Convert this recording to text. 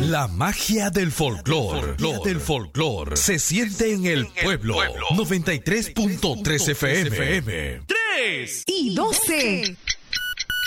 La magia del folclor se siente en el pueblo. 93.3 FM. 3 y 12.